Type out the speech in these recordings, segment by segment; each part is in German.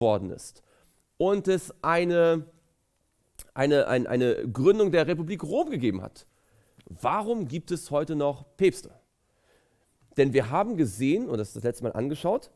worden ist und es eine Gründung der Republik Rom gegeben hat. Warum gibt es heute noch Päpste? Denn wir haben gesehen, und das ist das letzte Mal angeschaut,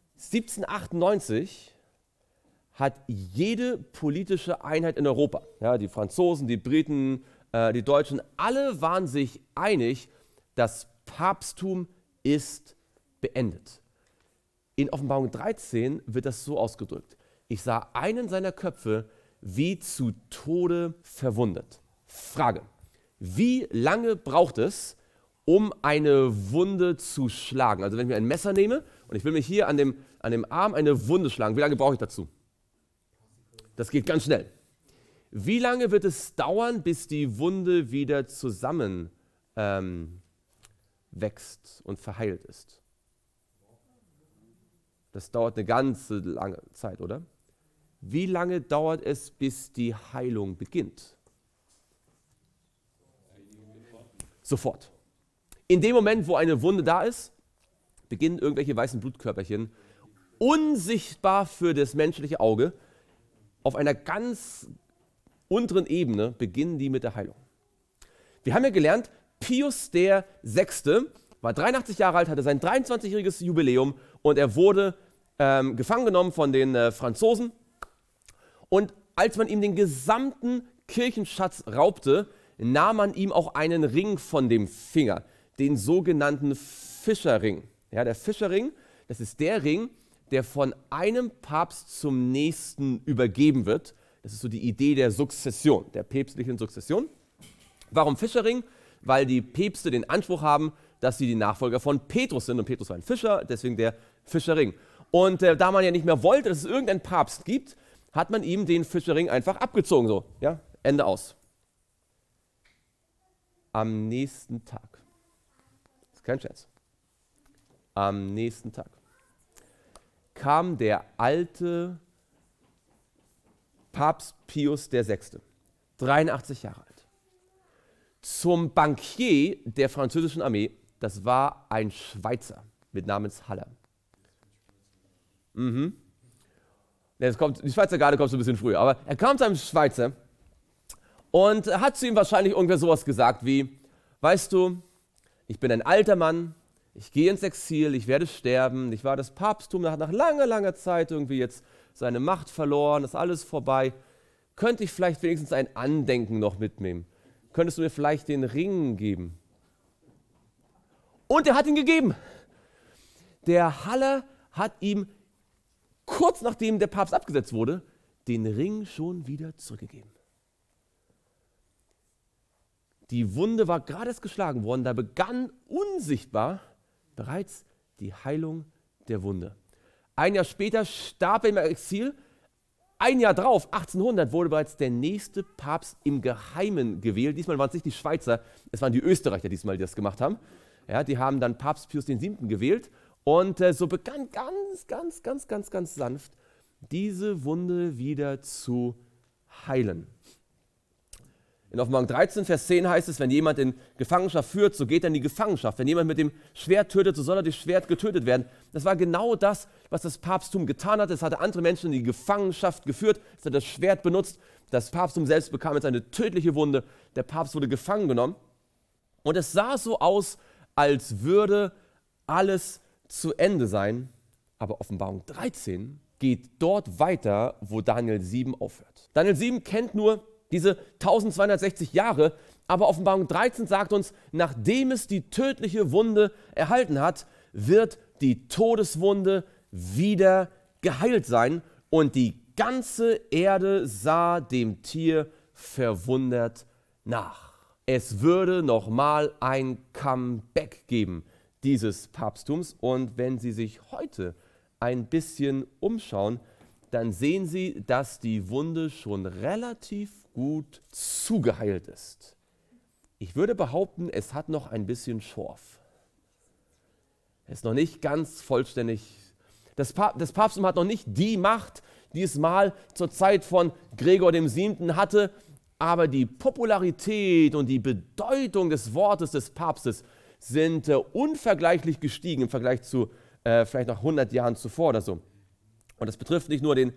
1798 hat jede politische Einheit in Europa, ja, die Franzosen, die Briten, die Deutschen, alle waren sich einig, das Papsttum ist beendet. In Offenbarung 13 wird das so ausgedrückt: Ich sah einen seiner Köpfe wie zu Tode verwundet. Frage: Wie lange braucht es, um eine Wunde zu schlagen? Also wenn ich mir ein Messer nehme und ich will mich hier an dem Arm eine Wunde schlagen, wie lange brauche ich dazu? Das geht ganz schnell. Wie lange wird es dauern, bis die Wunde wieder zusammen wächst und verheilt ist? Das dauert eine ganze lange Zeit, oder? Wie lange dauert es, bis die Heilung beginnt? Sofort. In dem Moment, wo eine Wunde da ist, beginnen irgendwelche weißen Blutkörperchen, unsichtbar für das menschliche Auge, auf einer ganz unteren Ebene beginnen die mit der Heilung. Wir haben ja gelernt, Pius VI. War 83 Jahre alt, hatte sein 23-jähriges Jubiläum und er wurde gefangen genommen von den Franzosen. Und als man ihm den gesamten Kirchenschatz raubte, nahm man ihm auch einen Ring von dem Finger, den sogenannten Fischerring. Ja, der Fischerring, das ist der Ring, der von einem Papst zum nächsten übergeben wird. Das ist so die Idee der Sukzession, der päpstlichen Sukzession. Warum Fischerring? Weil die Päpste den Anspruch haben, dass sie die Nachfolger von Petrus sind. Und Petrus war ein Fischer, deswegen der Fischerring. Und da man ja nicht mehr wollte, dass es irgendeinen Papst gibt, hat man ihm den Fischerring einfach abgezogen. So, ja, Ende aus. Am nächsten Tag, das ist kein Scherz, am nächsten Tag kam der alte Papst Pius VI., 83 Jahre alt, zum Bankier der französischen Armee. Das war ein Schweizer mit Namens Haller. Die Schweizer Garde kommt so ein bisschen früher, aber er kam zu einem Schweizer und hat zu ihm wahrscheinlich irgendwer sowas gesagt wie: Weißt du, ich bin ein alter Mann, ich gehe ins Exil, ich werde sterben, nicht wahr? Das Papsttum hat nach langer, langer Zeit irgendwie jetzt seine Macht verloren, ist alles vorbei. Könnte ich vielleicht wenigstens ein Andenken noch mitnehmen? Könntest du mir vielleicht den Ring geben? Und er hat ihn gegeben. Der Haller hat ihm, kurz nachdem der Papst abgesetzt wurde, den Ring schon wieder zurückgegeben. Die Wunde war gerade erst geschlagen worden, da begann unsichtbar bereits die Heilung der Wunde. Ein Jahr später starb er im Exil. Ein Jahr drauf, 1800, wurde bereits der nächste Papst im Geheimen gewählt. Diesmal waren es nicht die Schweizer, es waren die Österreicher diesmal, die das gemacht haben. Ja, die haben dann Papst Pius VII. Gewählt und so begann ganz sanft diese Wunde wieder zu heilen. In Offenbarung 13, Vers 10 heißt es, wenn jemand in Gefangenschaft führt, so geht er in die Gefangenschaft. Wenn jemand mit dem Schwert tötet, so soll er durch Schwert getötet werden. Das war genau das, was das Papsttum getan hat. Es hatte andere Menschen in die Gefangenschaft geführt, es hat das Schwert benutzt. Das Papsttum selbst bekam jetzt eine tödliche Wunde. Der Papst wurde gefangen genommen. Und es sah so aus, als würde alles zu Ende sein. Aber Offenbarung 13 geht dort weiter, wo Daniel 7 aufhört. Daniel 7 kennt nur diese 1260 Jahre, aber Offenbarung 13 sagt uns, nachdem es die tödliche Wunde erhalten hat, wird die Todeswunde wieder geheilt sein und die ganze Erde sah dem Tier verwundert nach. Es würde nochmal ein Comeback geben dieses Papsttums und wenn Sie sich heute ein bisschen umschauen, dann sehen Sie, dass die Wunde schon relativ gut zugeheilt ist. Ich würde behaupten, es hat noch ein bisschen Schorf. Es ist noch nicht ganz vollständig. Das Papsttum hat noch nicht die Macht, die es mal zur Zeit von Gregor VII. Hatte, aber die Popularität und die Bedeutung des Wortes des Papstes sind unvergleichlich gestiegen im Vergleich zu vielleicht noch 100 Jahren zuvor oder so. Und das betrifft nicht nur den